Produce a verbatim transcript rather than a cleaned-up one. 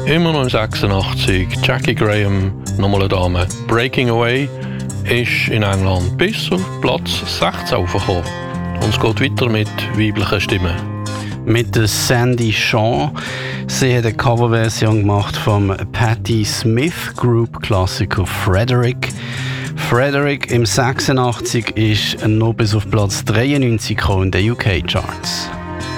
Immer noch im sechsundachtzig, Jackie Graham, nochmal eine Dame. Breaking Away ist in England bis auf Platz sechzehn aufgekommen. Und es geht weiter mit weiblichen Stimmen. Mit der Sandy Shaw. Sie hat eine Coverversion gemacht vom Patti Smith Group Klassiker Frederick. Frederick im sechsundachtzig ist noch bis auf Platz dreiundneunzig in den U K Charts.